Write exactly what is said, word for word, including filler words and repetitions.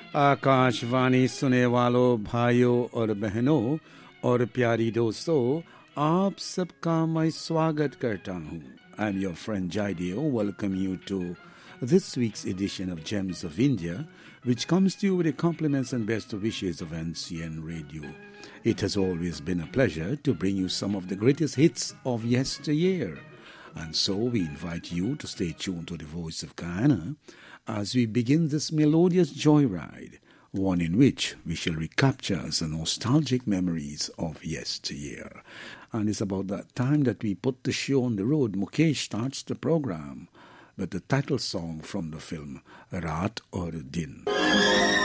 आकाशवाणी सुने वालों, भाइयों और बहनों और प्यारी दोस्तों, आप सबका मैं स्वागत करता हूँ. I'm your friend Jaidio. Welcome you to this week's edition of Gems of India, which comes to you with the compliments and best wishes of N C N Radio. It has always been a pleasure to bring you some of the greatest hits of yesteryear. And so we invite you to stay tuned to the Voice of Guyana as we begin this melodious joyride, one in which we shall recapture the nostalgic memories of yesteryear. And it's about that time that we put the show on the road. Mukesh starts the program with the title song from the film Raat Aur Din.